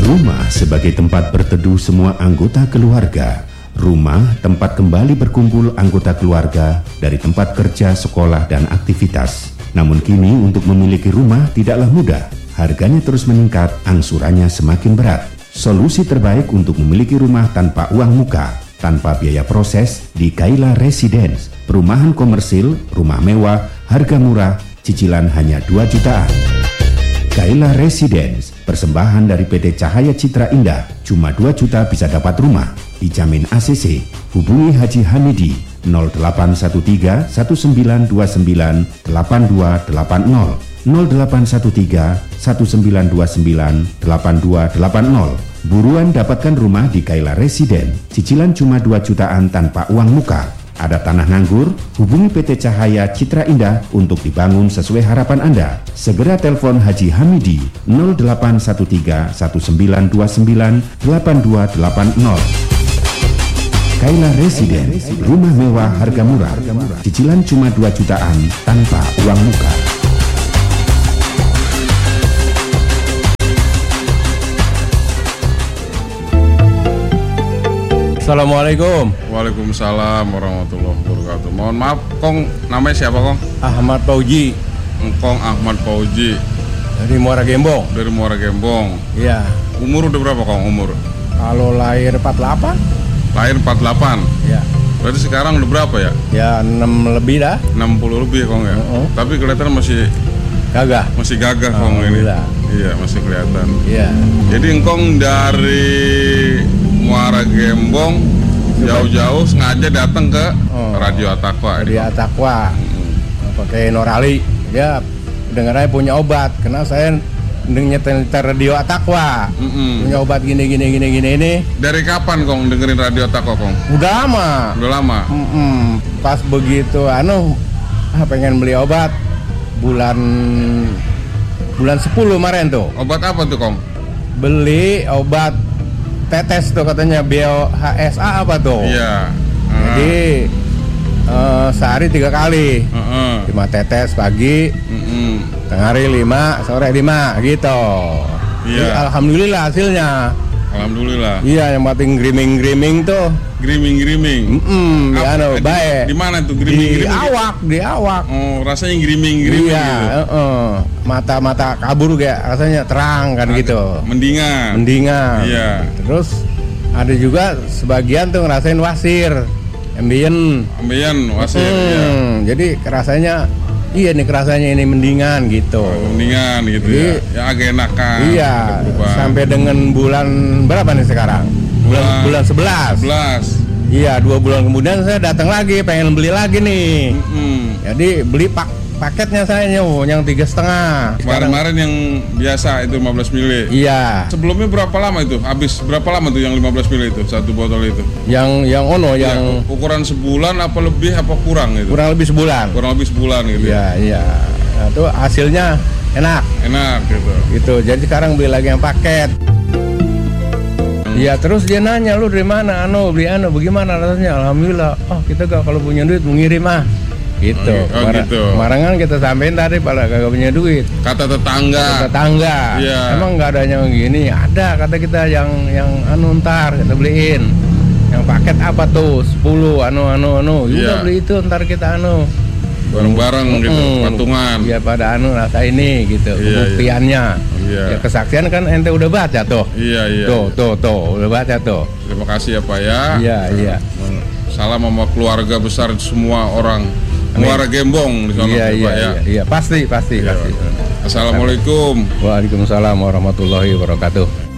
Rumah sebagai tempat berteduh semua anggota keluarga. Rumah tempat kembali berkumpul anggota keluarga dari tempat kerja, sekolah, dan aktivitas. Namun kini untuk memiliki rumah tidaklah mudah. Harganya terus meningkat, angsurannya semakin berat. Solusi terbaik untuk memiliki rumah tanpa uang muka, tanpa biaya proses di Kaila Residence. Perumahan komersil, rumah mewah, harga murah, cicilan hanya 2 jutaan. Kaila Residence, persembahan dari PT Cahaya Citra Indah. Cuma 2 juta bisa dapat rumah. Dijamin ACC. Hubungi Haji Hamidi 0813 1929 8280 0813 1929 8280. Buruan dapatkan rumah di Kaila Residence. Cicilan cuma 2 jutaan tanpa uang muka. Ada tanah nganggur? Hubungi PT Cahaya Citra Indah untuk dibangun sesuai harapan Anda. Segera telepon Haji Hamidi 0813 1929 8280. Kaila Residence, rumah mewah harga murah. Cicilan cuma 2 jutaan tanpa uang muka. Assalamualaikum. Waalaikumsalam warahmatullahi wabarakatuh. Mohon maaf, Kong, namanya siapa, Kong? Ahmad Fauji. Kong Ahmad Fauji. Dari Muara Gembong. Dari Muara Gembong. Iya. Umur udah berapa, Kong, umur? Kalau lahir 48. Lahir 48. Iya. Berarti sekarang udah berapa ya? Ya 6 lebih dah. 60 lebih, Kong ya? Tapi kelihatan masih gagah. Masih gagah, Kong, ini. Iya, masih kelihatan. Iya. Jadi Kong dari Muara Gembong jauh-jauh sengaja datang ke Radio Atakwa. Radio Atakwa. Pakai Norali. Ya, dengarnya punya obat. Karena saya nyetel Radio Atakwa. Punya obat gini ini. Dari kapan, Kong, dengerin Radio Atakwa, Kong? Udah lama. Udah lama. Pas begitu pengen beli obat bulan 10 kemarin tuh. Obat apa tuh, Kong? Beli obat tetes tuh katanya BHSA apa tuh? Iya. Jadi sehari 3 kali. 5 tetes pagi, tengah hari 5, sore 5 gitu. Iya. Jadi, alhamdulillah hasilnya. Alhamdulillah. Iya, yang penting griming tuh. Griming. Baik. Di mana tuh griming? Di awak. Oh, rasanya griming iya, gitu. Mata kabur kayak rasanya terang kan gitu. Mendingan. Iya. Terus ada juga sebagian tuh ngerasain wasir, ambien wasir. Iya. Jadi rasanya kerasanya ini mendingan gitu. Mendingan gitu. Jadi, ya agak enakan. Iya. Sampai dengan bulan berapa nih sekarang? Bulan 11. Iya, 2 bulan kemudian saya datang lagi, pengen beli lagi nih. Jadi beli paketnya saya yang 3,5. Kemarin yang biasa itu 15 mili. Iya. Sebelumnya berapa lama itu? Habis berapa lama tuh yang 15 mili itu satu botol itu? Yang ukuran sebulan apa lebih apa kurang itu? Kurang lebih sebulan gitu. Iya. Nah, itu hasilnya enak gitu. Gitu. Jadi sekarang beli lagi yang paket. Iya, terus dia nanya, lu dari mana? Beli bagaimana rasanya? Alhamdulillah. Kita kalau punya duit mengirim gitu. Kemarin kan kita sampein tadi pada kagak punya duit. Kata tetangga. Iya. Emang nggak ada yang gini? Ada, kata kita yang ntar kita beliin. Yang paket apa tuh? 10 Udah beli itu ntar kita bareng-bareng gitu, patungan. Iya, pada rasa ini gitu. Pembuktiannya. Iya. Ya, kesaksian kan ente udah baca tuh. Iya. Tuh, udah baca tuh. Terima kasih ya, Pak ya. Iya. Salam sama keluarga besar semua orang Muara Gembong di sana, Pak ya. Iya, pasti. Assalamualaikum. Waalaikumsalam warahmatullahi wabarakatuh.